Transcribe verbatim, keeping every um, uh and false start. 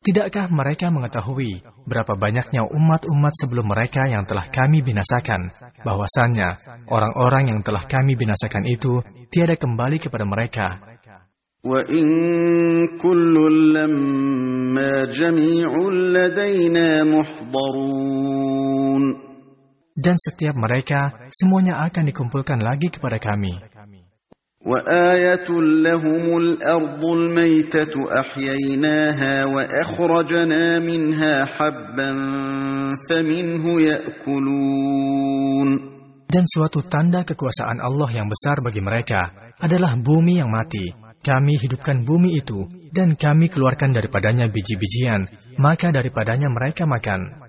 Tidakkah mereka mengetahui berapa banyaknya umat-umat sebelum mereka yang telah kami binasakan, bahwasannya orang-orang yang telah kami binasakan itu tiada kembali kepada mereka. وَإِن كُلٌّ لَّمَّا جَمِيعٌ لَّدَيْنَا مُحْضَرُونَ. Dan setiap mereka semuanya akan dikumpulkan lagi kepada kami. وَآيَةٌ لَّهُمُ الْأَرْضُ الْمَيْتَةُ أَحْيَيْنَاهَا وَأَخْرَجْنَا مِنْهَا حَبًّا فَمِنْهُ يَأْكُلُونَ. Dan suatu tanda kekuasaan Allah yang besar bagi mereka adalah bumi yang mati. Kami hidupkan bumi itu, dan kami keluarkan daripadanya biji-bijian, maka daripadanya mereka makan.